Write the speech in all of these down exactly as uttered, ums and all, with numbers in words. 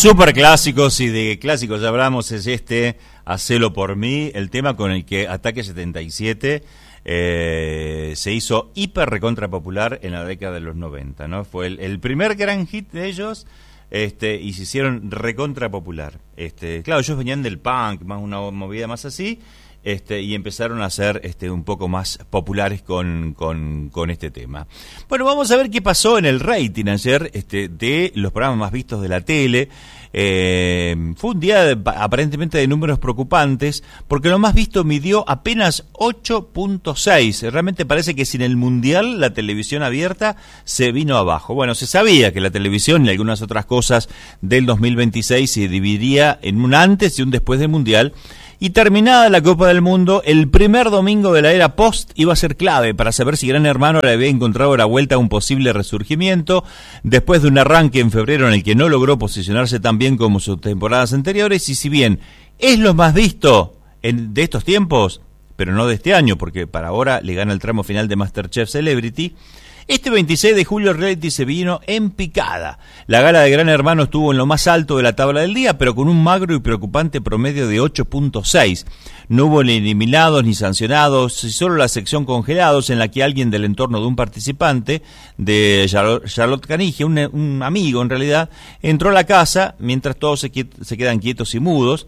Super clásicos, y de clásicos ya hablamos, es este Hacelo por mí, el tema con el que Ataque setenta y siete eh, se hizo hiper recontra popular en la década de los noventa, ¿no? Fue el, el primer gran hit de ellos, este, y se hicieron recontra popular. Este, claro, ellos venían del punk, más una movida más así, Este, y empezaron a ser este, un poco más populares con, con, con este tema. Bueno, vamos a ver qué pasó en el rating ayer este, de los programas más vistos de la tele. Eh, fue un día de, aparentemente de números preocupantes, porque lo más visto midió apenas ocho punto seis. Realmente parece que sin el Mundial la televisión abierta se vino abajo. Bueno, se sabía que la televisión y algunas otras cosas del dos mil veintiséis se dividiría en un antes y un después del Mundial. Y terminada la Copa del Mundo, el primer domingo de la era post iba a ser clave para saber si Gran Hermano le había encontrado la vuelta a un posible resurgimiento, después de un arranque en febrero en el que no logró posicionarse tan bien como sus temporadas anteriores. Y si bien es lo más visto en, de estos tiempos, pero no de este año, porque para ahora le gana el tramo final de MasterChef Celebrity, este veintiséis de julio el reality se vino en picada. La gala de Gran Hermano estuvo en lo más alto de la tabla del día, pero con un magro y preocupante promedio de ocho punto seis. No hubo ni eliminados ni sancionados, y solo la sección congelados, en la que alguien del entorno de un participante, de Charlotte Canigia, un, un amigo en realidad, entró a la casa mientras todos se, se quedan quietos y mudos.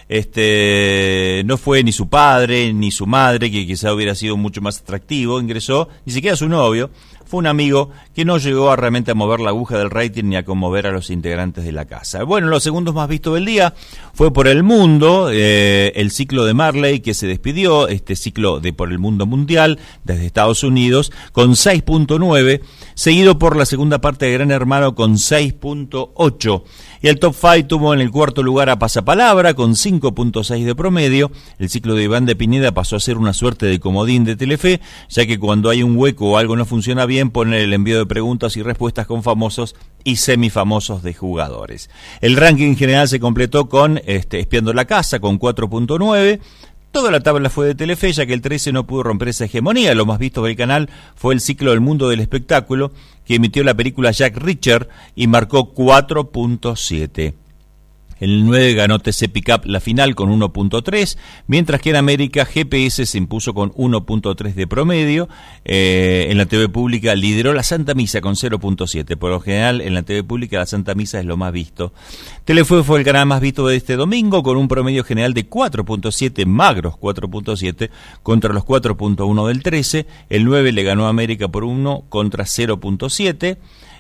Este, no fue ni su padre ni su madre, que quizá hubiera sido mucho más atractivo, ingresó, ni siquiera su novio. Fue un amigo que no llegó a realmente a mover la aguja del rating ni a conmover a los integrantes de la casa. Bueno, los segundos más vistos del día fue Por el Mundo, eh, el ciclo de Marley, que se despidió, este ciclo de Por el Mundo Mundial desde Estados Unidos, con seis punto nueve, seguido por la segunda parte de Gran Hermano con seis punto ocho. Y el top cinco tuvo en el cuarto lugar a Pasapalabra con cinco punto seis de promedio. El ciclo de Iván de Pineda pasó a ser una suerte de comodín de Telefe, ya que cuando hay un hueco o algo no funciona bien, ponen el envío de preguntas y respuestas con famosos y semifamosos de jugadores. El ranking general se completó con este, Espiando la Casa con cuatro punto nueve. Toda la tabla fue de Telefe, ya que el trece no pudo romper esa hegemonía. Lo más visto del canal fue el ciclo del mundo del espectáculo, que emitió la película Jack Reacher y marcó cuatro punto siete. El nueve ganó T C Pickup la final con uno punto tres, mientras que en América G P S se impuso con uno punto tres de promedio. Eh, en la T V pública lideró la Santa Misa con cero punto siete. Por lo general, en la T V pública la Santa Misa es lo más visto. Telefe fue el canal más visto de este domingo, con un promedio general de cuatro punto siete, magros cuatro punto siete, contra los cuatro punto uno del trece. El nueve le ganó a América por uno contra cero punto siete.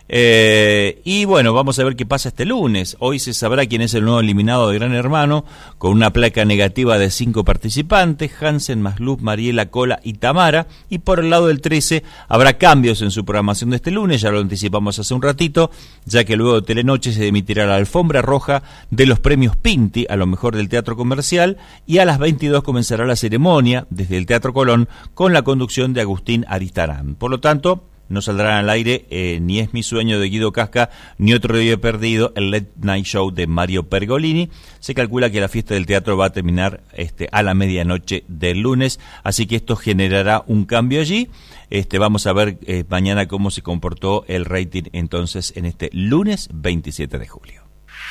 Eh, y bueno, vamos a ver qué pasa este lunes. Hoy se sabrá quién es el nuevo eliminado de Gran Hermano, con una placa negativa de cinco participantes: Hansen, Masluz, Mariela, Cola y Tamara. Y por el lado del trece habrá cambios en su programación de este lunes, ya lo anticipamos hace un ratito, ya que luego de Telenoche se emitirá la alfombra roja de los premios Pinti a lo mejor del teatro comercial, y a las veintidós comenzará la ceremonia desde el Teatro Colón con la conducción de Agustín Aristarán. Por lo tanto, no saldrán al aire eh, ni Es mi sueño de Guido Casca, ni Otro día perdido, el Late Night Show de Mario Pergolini. Se calcula que la fiesta del teatro va a terminar este, a la medianoche del lunes, así que esto generará un cambio allí. Este, vamos a ver eh, mañana cómo se comportó el rating entonces en este lunes veintisiete de julio.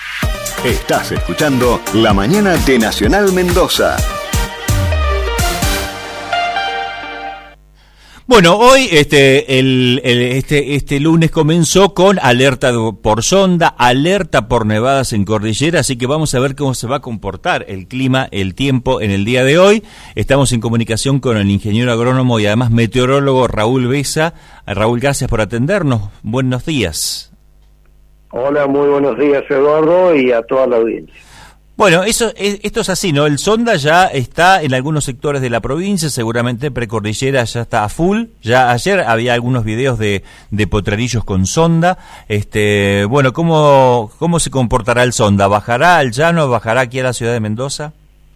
Estás escuchando La Mañana de Nacional Mendoza. Bueno, hoy este, el, el, este, este lunes comenzó con alerta por sonda, alerta por nevadas en cordillera, así que vamos a ver cómo se va a comportar el clima, el tiempo en el día de hoy. Estamos en comunicación con el ingeniero agrónomo y además meteorólogo Raúl Besa. Raúl, gracias por atendernos. Buenos días. Hola, muy buenos días, Eduardo, y a toda la audiencia. Bueno, eso, esto es así, ¿no? El sonda ya está en algunos sectores de la provincia, seguramente precordillera ya está a full. Ya ayer había algunos videos de, de potrerillos con sonda. Este, bueno, ¿cómo, cómo se comportará el sonda? ¿Bajará al llano? ¿Bajará aquí a la ciudad de Mendoza?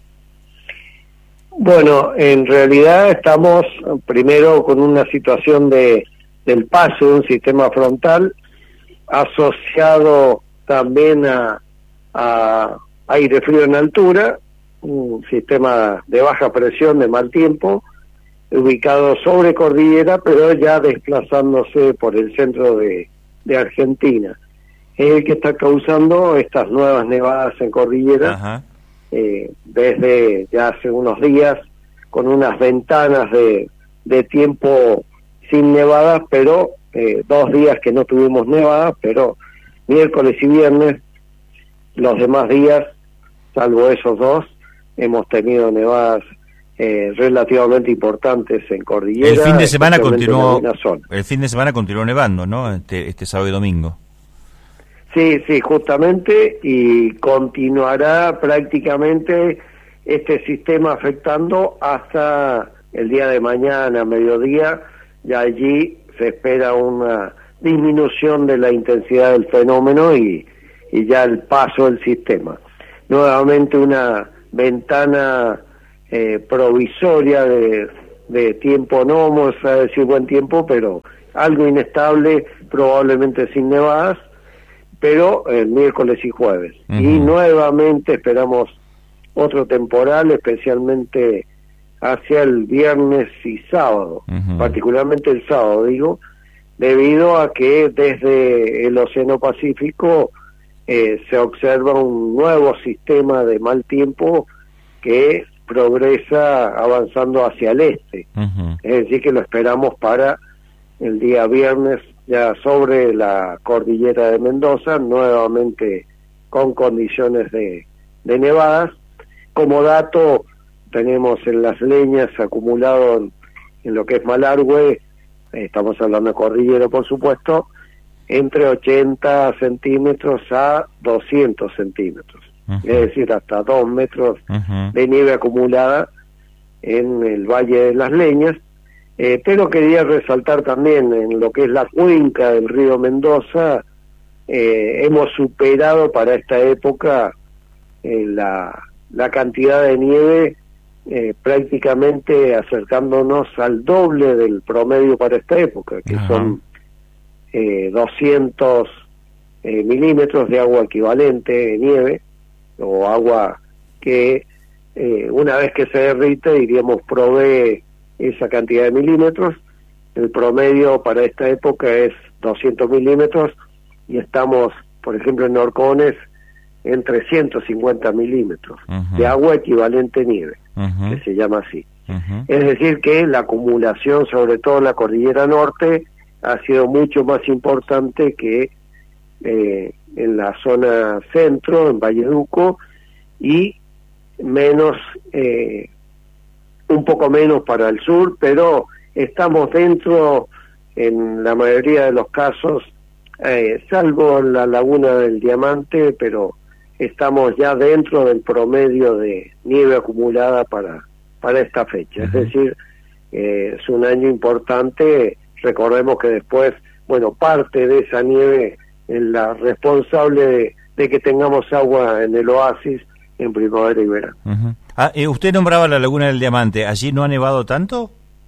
Bueno, en realidad estamos primero con una situación de del paso de un sistema frontal asociado también a, a aire frío en altura, un sistema de baja presión, de mal tiempo, ubicado sobre cordillera, pero ya desplazándose por el centro de, de Argentina. es el que está causando estas nuevas nevadas en cordillera, eh, desde ya hace unos días, con unas ventanas de, de tiempo sin nevadas, pero eh, dos días que no tuvimos nevadas, pero miércoles y viernes, los demás días, salvo esos dos, hemos tenido nevadas eh, relativamente importantes en cordillera. El fin de semana continuó, el fin de semana continuó nevando, ¿no? Este, este sábado y domingo. Sí, sí, justamente, y continuará prácticamente este sistema afectando hasta el día de mañana, mediodía. Ya allí se espera una disminución de la intensidad del fenómeno y, y ya el paso del sistema. Nuevamente una ventana eh, provisoria de, de tiempo, no vamos a decir buen tiempo, pero algo inestable, probablemente sin nevadas, pero el miércoles y jueves. Uh-huh. Y nuevamente esperamos otro temporal, especialmente hacia el viernes y sábado, uh-huh. particularmente el sábado, digo, debido a que desde el Océano Pacífico eh, se observa un nuevo sistema de mal tiempo que progresa avanzando hacia el este. Uh-huh. Es decir, que lo esperamos para el día viernes, ya sobre la cordillera de Mendoza, nuevamente con condiciones de, de nevadas. Como dato, tenemos en Las Leñas acumulado en, en lo que es Malargüe, estamos hablando de cordillera por supuesto, entre ochenta centímetros a doscientos centímetros, uh-huh. es decir, hasta dos metros uh-huh. de nieve acumulada en el Valle de Las Leñas. Eh, pero quería resaltar también en lo que es la cuenca del río Mendoza, eh, hemos superado para esta época eh, la, la cantidad de nieve, eh, prácticamente acercándonos al doble del promedio para esta época, que uh-huh. son eh, doscientos eh, milímetros de agua equivalente de nieve, o agua que eh, una vez que se derrite, diríamos, provee esa cantidad de milímetros. El promedio para esta época es doscientos milímetros y estamos, por ejemplo, en Horcones en trescientos cincuenta milímetros uh-huh. de agua equivalente nieve, uh-huh. que se llama así. Uh-huh. Es decir, que la acumulación, sobre todo en la cordillera norte, ha sido mucho más importante que eh, en la zona centro, en Valleduco, y menos eh, un poco menos para el sur, pero estamos dentro, en la mayoría de los casos, eh, salvo la laguna del Diamante, pero estamos ya dentro del promedio de nieve acumulada para, para esta fecha. Uh-huh. Es decir, eh, es un año importante. Recordemos que después, bueno, parte de esa nieve es la responsable de, de que tengamos agua en el oasis en primavera y verano. Uh-huh. Ah, eh, usted nombraba la Laguna del Diamante, ¿allí no ha nevado tanto?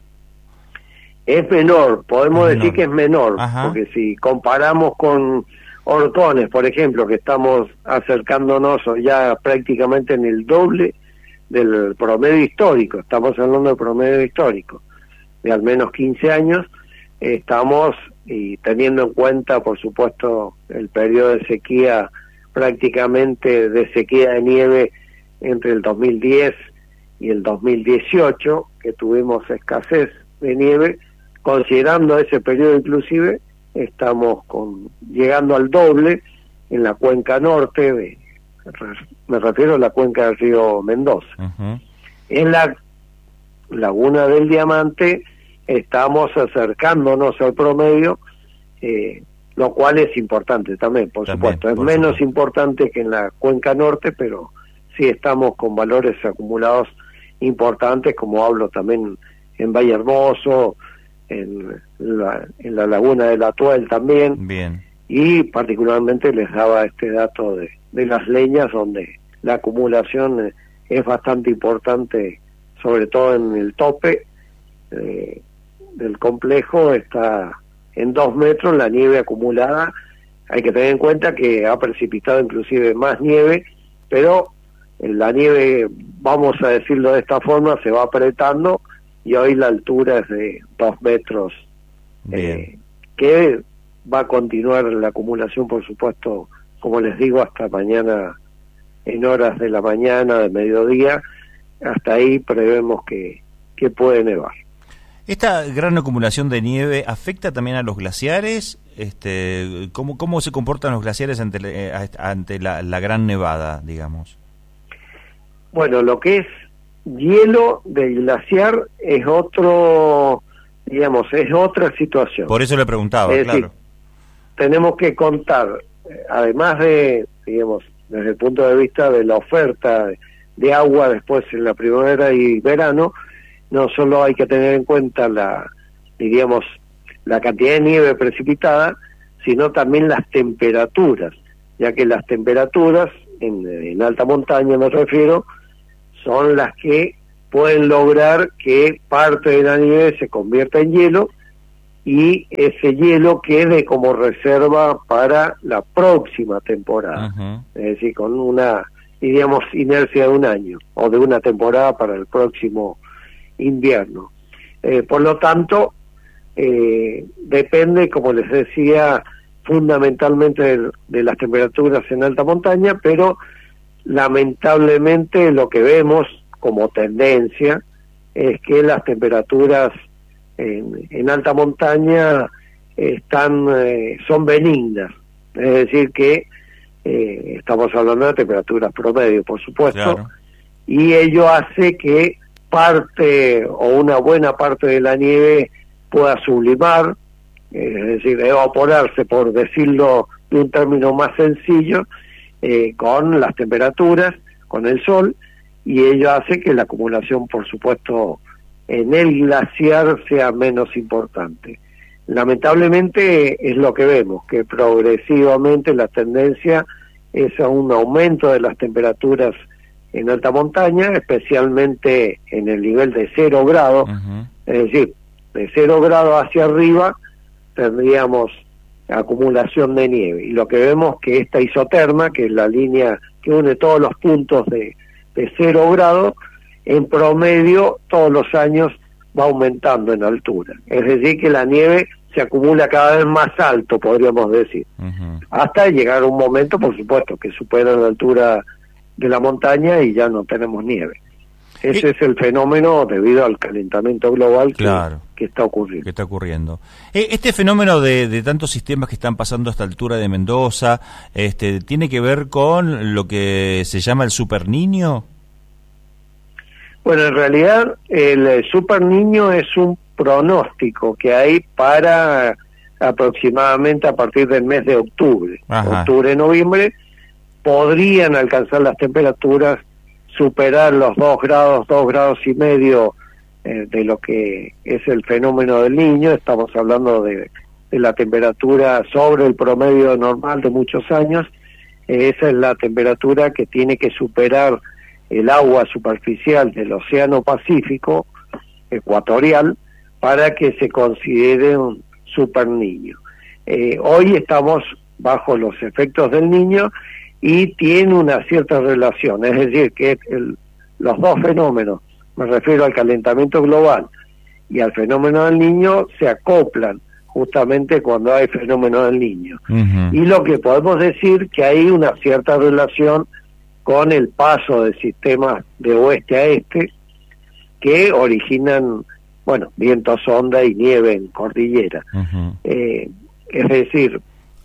Es menor, podemos es decir menor. que es menor, Ajá. porque si comparamos con Horcones, por ejemplo, que estamos acercándonos ya prácticamente en el doble del promedio histórico, estamos hablando de promedio histórico, de al menos quince años, estamos, y teniendo en cuenta, por supuesto, el periodo de sequía, prácticamente de sequía de nieve entre el dos mil diez y el dos mil dieciocho, que tuvimos escasez de nieve, considerando ese periodo inclusive, estamos con llegando al doble en la cuenca norte, de, me refiero a la cuenca del río Mendoza. Uh-huh. En la Laguna del Diamante estamos acercándonos al promedio, eh, lo cual es importante también, por también, supuesto. Es por menos supuesto. importante que en la cuenca norte, pero sí estamos con valores acumulados importantes, como hablo también en Valle Hermoso, en la, en la Laguna del Atuel también. Bien. Y particularmente les daba este dato de, de Las Leñas, donde la acumulación es bastante importante, sobre todo en el tope eh, del complejo, está en dos metros la nieve acumulada. Hay que tener en cuenta que ha precipitado inclusive más nieve, pero la nieve, vamos a decirlo de esta forma, se va apretando y hoy la altura es de dos metros, eh, que va a continuar la acumulación, por supuesto, como les digo, hasta mañana, en horas de la mañana, de mediodía, hasta ahí prevemos que, que puede nevar. ¿Esta gran acumulación de nieve afecta también a los glaciares? Este, ¿cómo, cómo se comportan los glaciares ante, eh, ante la, la gran nevada, digamos? Bueno, lo que es hielo del glaciar es otro, digamos, es otra situación. Por eso le preguntaba, es claro. Decir, tenemos que contar, además de, digamos, desde el punto de vista de la oferta de agua después en la primavera y verano, no solo hay que tener en cuenta la, diríamos, la cantidad de nieve precipitada, sino también las temperaturas, ya que las temperaturas, en, en alta montaña me refiero, son las que pueden lograr que parte de la nieve se convierta en hielo y ese hielo quede como reserva para la próxima temporada. Uh-huh. Es decir, con una, diríamos, inercia de un año o de una temporada para el próximo invierno. Eh, por lo tanto, eh, depende, como les decía, fundamentalmente de, de las temperaturas en alta montaña, pero lamentablemente lo que vemos como tendencia es que las temperaturas en, en alta montaña están eh, son benignas, es decir que eh, estamos hablando de temperaturas promedio, por supuesto, claro. Y ello hace que parte o una buena parte de la nieve pueda sublimar, eh, es decir, evaporarse, por decirlo de un término más sencillo, eh, con las temperaturas, con el sol, y ello hace que la acumulación, por supuesto, en el glaciar sea menos importante. Lamentablemente es lo que vemos, que progresivamente la tendencia es a un aumento de las temperaturas en alta montaña, especialmente en el nivel de cero grados, uh-huh. Es decir, de cero grados hacia arriba tendríamos acumulación de nieve, y lo que vemos que esta isoterma, que es la línea que une todos los puntos de, de cero grados, en promedio todos los años va aumentando en altura, es decir que la nieve se acumula cada vez más alto, podríamos decir, uh-huh. Hasta llegar a un momento, por supuesto, que supera la altura de la montaña y ya no tenemos nieve. Ese ¿Y? es el fenómeno debido al calentamiento global que, claro, que está ocurriendo. Que está ocurriendo. Este fenómeno de, de tantos sistemas que están pasando a esta altura de Mendoza, este, ¿tiene que ver con lo que se llama el Super Niño? Bueno, en realidad el Super Niño es un pronóstico que hay para aproximadamente a partir del mes de octubre. Ajá. Octubre, noviembre, podrían alcanzar las temperaturas, superar los dos grados, dos grados y medio eh, de lo que es el fenómeno del Niño. Estamos hablando de, de la temperatura sobre el promedio normal de muchos años. Eh, esa es la temperatura que tiene que superar el agua superficial del Océano Pacífico ecuatorial para que se considere un Super Niño. Eh, hoy estamos bajo los efectos del Niño y tiene una cierta relación, es decir, que el, los dos fenómenos, me refiero al calentamiento global y al fenómeno del Niño, se acoplan justamente cuando hay fenómeno del Niño. Uh-huh. Y lo que podemos decir que hay una cierta relación con el paso de sistemas de oeste a este que originan, bueno, vientos onda y nieve en cordillera. Uh-huh. Eh, es decir,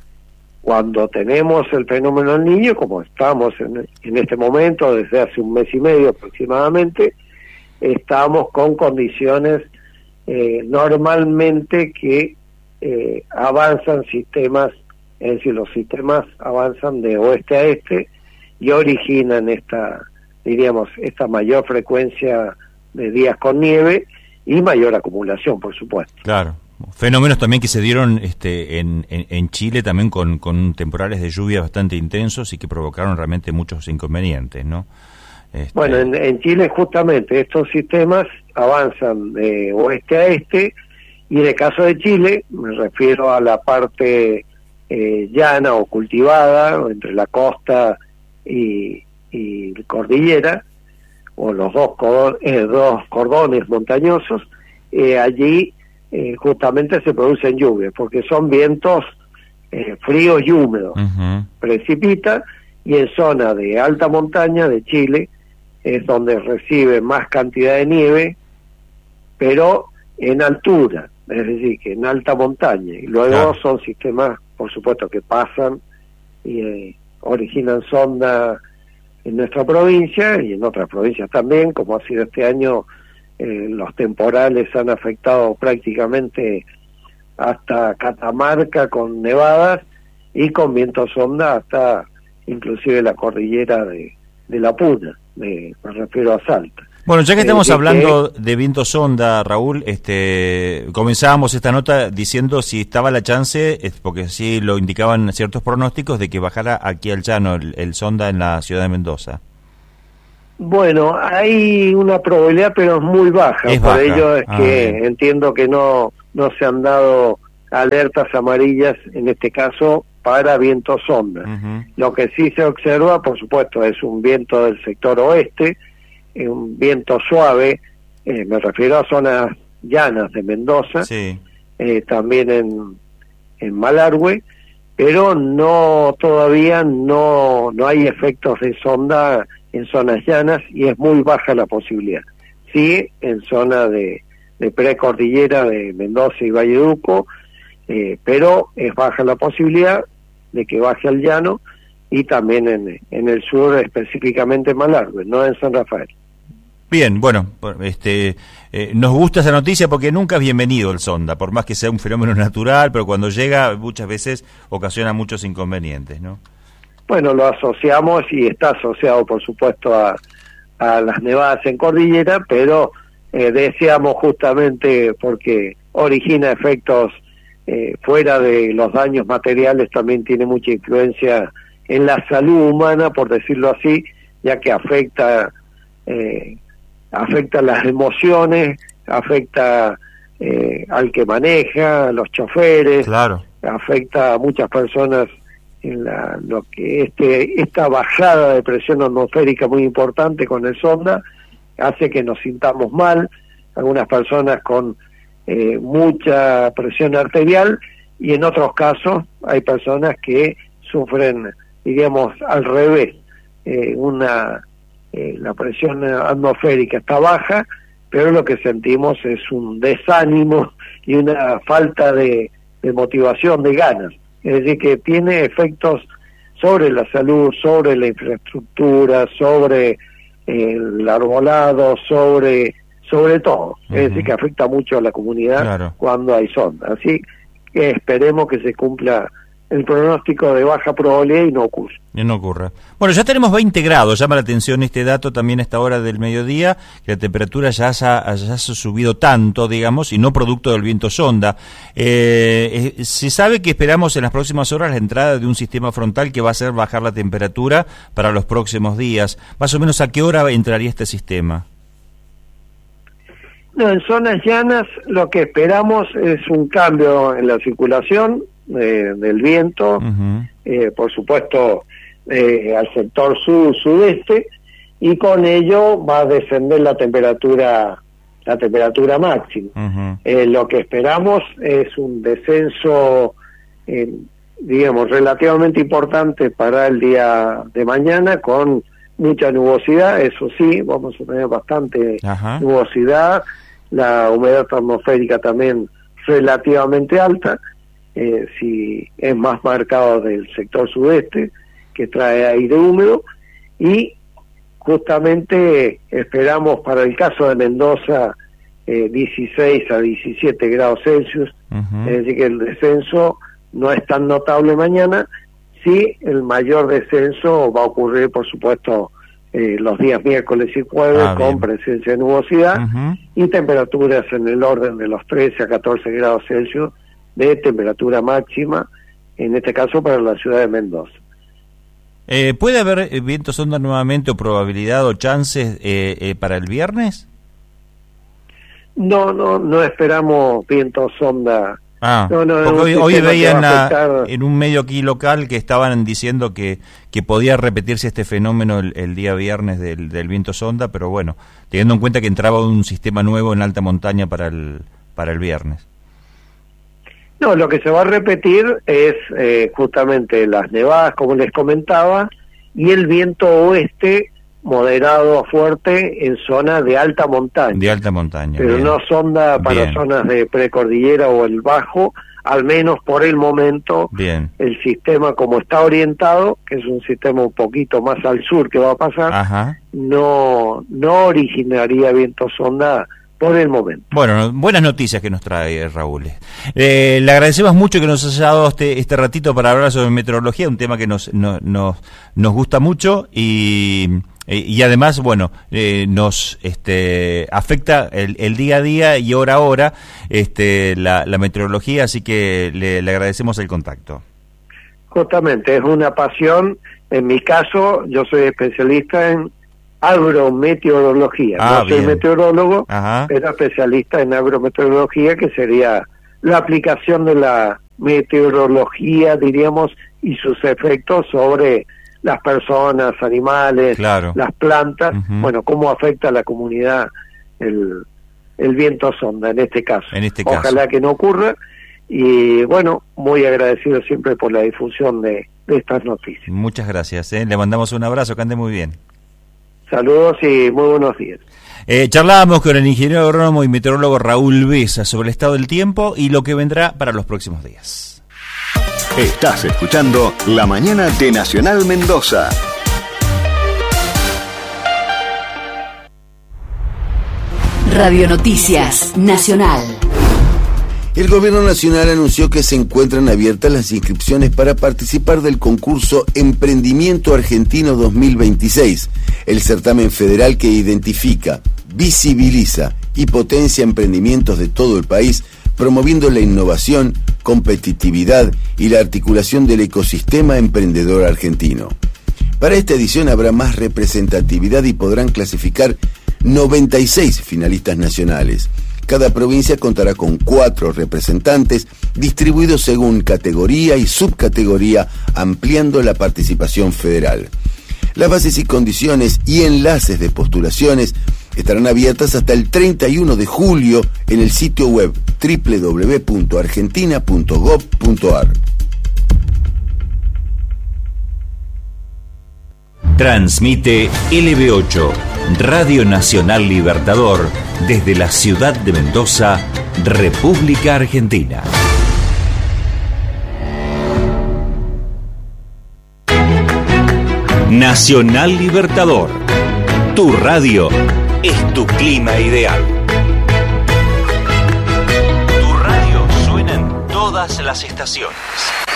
cuando tenemos el fenómeno del Niño, como estamos en, en este momento, desde hace un mes y medio aproximadamente, estamos con condiciones eh, normalmente que eh, avanzan sistemas, es decir, los sistemas avanzan de oeste a este y originan esta, diríamos, esta mayor frecuencia de días con nieve y mayor acumulación, por supuesto. Claro. Fenómenos también que se dieron este, en, en, en Chile también con, con temporales de lluvia bastante intensos y que provocaron realmente muchos inconvenientes, ¿no? Este... Bueno, en, en Chile justamente estos sistemas avanzan de oeste a este, y en el caso de Chile, me refiero a la parte eh, llana o cultivada, entre la costa y, y cordillera, o los dos, cordon, eh, dos cordones montañosos, eh, allí Eh, justamente se producen lluvias, porque son vientos eh, fríos y húmedos. Uh-huh. Precipita, y en zona de alta montaña de Chile es donde recibe más cantidad de nieve, pero en altura, es decir, que en alta montaña. Y luego claro. son sistemas, por supuesto, que pasan y eh, originan sonda en nuestra provincia y en otras provincias también, como ha sido este año. Eh, los temporales han afectado prácticamente hasta Catamarca con nevadas y con viento sonda hasta inclusive la cordillera de, de La Puna, de, me refiero a Salta. Bueno, ya que estamos eh, hablando que, de viento sonda, Raúl, este, comenzábamos esta nota diciendo si estaba la chance, porque sí lo indicaban ciertos pronósticos, de que bajara aquí al llano el, el sonda en la ciudad de Mendoza. Bueno, hay una probabilidad, pero es muy baja. Es Por baja. ello es ah, que bien. entiendo que no, no se han dado alertas amarillas, en este caso, para viento sonda. Uh-huh. Lo que sí se observa, por supuesto, es un viento del sector oeste, un viento suave, eh, me refiero a zonas llanas de Mendoza, sí. eh, también en, en Malargüe, pero no todavía no, no hay efectos de sonda en zonas llanas y es muy baja la posibilidad. Sí, en zona de, de precordillera de Mendoza y Valleduco, eh, pero es baja la posibilidad de que baje al llano y también en, en el sur, específicamente en Malargüe, no en San Rafael. Bien, bueno, este, eh, nos gusta esa noticia porque nunca es bienvenido el sonda, por más que sea un fenómeno natural, pero cuando llega muchas veces ocasiona muchos inconvenientes, ¿no? Bueno, lo asociamos y está asociado, por supuesto, a, a las nevadas en cordillera, pero eh, deseamos justamente porque origina efectos eh, fuera de los daños materiales, también tiene mucha influencia en la salud humana, por decirlo así, ya que afecta... Eh, afecta las emociones, afecta eh, al que maneja, a los choferes, claro. afecta a muchas personas en la, lo que este esta bajada de presión atmosférica muy importante con el sonda hace que nos sintamos mal, algunas personas con eh, mucha presión arterial y en otros casos hay personas que sufren, diríamos, al revés, eh, una Eh, la presión atmosférica está baja, pero lo que sentimos es un desánimo y una falta de, de motivación, de ganas. Es decir, que tiene efectos sobre la salud, sobre la infraestructura, sobre eh, el arbolado, sobre sobre todo. Uh-huh. Es decir, que afecta mucho a la comunidad claro. cuando hay sonda. Así que esperemos que se cumpla el pronóstico de baja probabilidad y no ocurre. Y no ocurra. Bueno, ya tenemos veinte grados, llama la atención este dato también a esta hora del mediodía, que la temperatura ya se ha, ya se ha subido tanto, digamos, y no producto del viento sonda. Eh, eh, se sabe que esperamos en las próximas horas la entrada de un sistema frontal que va a hacer bajar la temperatura para los próximos días. Más o menos, ¿a qué hora entraría este sistema? No, en zonas llanas lo que esperamos es un cambio en la circulación eh, del viento, uh-huh. eh, por supuesto eh, al sector sur-sudeste, y con ello va a descender la temperatura la temperatura máxima. Uh-huh. Eh, lo que esperamos es un descenso, eh, digamos, relativamente importante para el día de mañana, con mucha nubosidad, eso sí, vamos a tener bastante uh-huh. nubosidad, la humedad atmosférica también relativamente alta, eh, si es más marcado del sector sudeste, que trae aire húmedo, y justamente esperamos para el caso de Mendoza eh, dieciséis a diecisiete grados Celsius, uh-huh. es decir que el descenso no es tan notable mañana. Sí, el mayor descenso va a ocurrir, por supuesto, eh, los días miércoles y jueves, ah, con presencia de nubosidad, uh-huh. y temperaturas en el orden de los trece a catorce grados Celsius de temperatura máxima, en este caso para la ciudad de Mendoza. Eh, ¿Puede haber viento sonda nuevamente o probabilidad o chances eh, eh, para el viernes? No, no, no esperamos viento sonda. Ah, no, no, porque hoy, hoy veía en, la, en un medio aquí local que estaban diciendo que, que podía repetirse este fenómeno el, el día viernes del, del viento sonda, pero bueno, teniendo en cuenta que entraba un sistema nuevo en alta montaña para el, para el viernes. No, lo que se va a repetir es eh, justamente las nevadas, como les comentaba, y el viento oeste moderado a fuerte en zonas de alta montaña. De alta montaña. Pero bien. no sonda para Bien. zonas de precordillera o el bajo, al menos por el momento. Bien. El sistema como está orientado, que es un sistema un poquito más al sur que va a pasar, Ajá. no no originaría viento sonda por el momento. Bueno, buenas noticias que nos trae Raúl. Eh, le agradecemos mucho que nos haya dado este, este ratito para hablar sobre meteorología, un tema que nos no, nos, nos gusta mucho y, y además, bueno, eh, nos este, afecta el, el día a día y hora a hora este, la, la meteorología, así que le, le agradecemos el contacto. Justamente, es una pasión. En mi caso, yo soy especialista en agrometeorología. Ah, no soy bien. meteorólogo, Ajá. pero especialista en agrometeorología, que sería la aplicación de la meteorología, diríamos, y sus efectos sobre las personas, animales, Claro. las plantas. Ujú. Bueno, cómo afecta a la comunidad el, el viento sonda en este caso. En este caso. Ojalá que no ocurra. Y bueno, muy agradecido siempre por la difusión de, de estas noticias. Muchas gracias. ¿eh? Le mandamos un abrazo, que ande muy bien. Saludos y muy buenos días. Eh, charlábamos con el ingeniero agrónomo y meteorólogo Raúl Besa sobre el estado del tiempo y lo que vendrá para los próximos días. Estás escuchando La Mañana de Nacional Mendoza. Radio Noticias Nacional. El Gobierno Nacional anunció que se encuentran abiertas las inscripciones para participar del concurso Emprendimiento Argentino dos mil veintiséis, el certamen federal que identifica, visibiliza y potencia emprendimientos de todo el país, promoviendo la innovación, competitividad y la articulación del ecosistema emprendedor argentino. Para esta edición habrá más representatividad y podrán clasificar noventa y seis finalistas nacionales. Cada provincia contará con cuatro representantes distribuidos según categoría y subcategoría, ampliando la participación federal. Las bases y condiciones y enlaces de postulaciones estarán abiertas hasta el treinta y uno de julio en el sitio web doble u doble u doble u punto argentina punto gob punto ar. Transmite L B ocho, Radio Nacional Libertador, desde la ciudad de Mendoza, República Argentina. Nacional Libertador, tu radio es tu clima ideal. Tu radio suena en todas las estaciones.